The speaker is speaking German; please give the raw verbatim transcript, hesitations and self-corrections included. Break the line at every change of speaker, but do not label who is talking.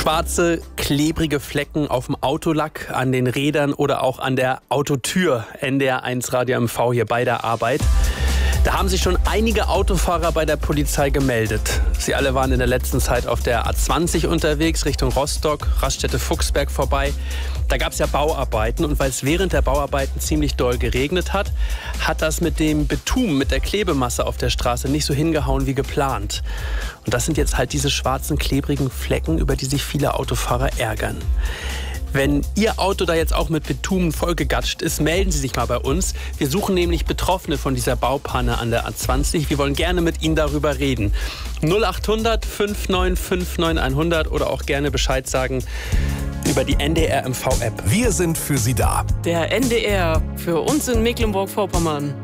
Schwarze, klebrige Flecken auf dem Autolack, an den Rädern oder auch an der Autotür. N D R eins Radio M V hier bei der Arbeit. Da haben sich schon einige Autofahrer bei der Polizei gemeldet. Sie alle waren in der letzten Zeit auf der A zwanzig unterwegs, Richtung Rostock, Raststätte-Fuchsberg vorbei. Da gab es ja Bauarbeiten und weil es während der Bauarbeiten ziemlich doll geregnet hat, hat das mit dem Betum, mit der Klebemasse auf der Straße nicht so hingehauen wie geplant. Und das sind jetzt halt diese schwarzen, klebrigen Flecken, über die sich viele Autofahrer ärgern. Wenn Ihr Auto da jetzt auch mit Bitumen vollgegatscht ist, melden Sie sich mal bei uns. Wir suchen nämlich Betroffene von dieser Baupanne an der A zwanzig. Wir wollen gerne mit Ihnen darüber reden. null acht hundert fünf neun fünf neun hundert oder auch gerne Bescheid sagen über die N D R M V App.
Wir sind für Sie da.
Der N D R für uns in Mecklenburg-Vorpommern.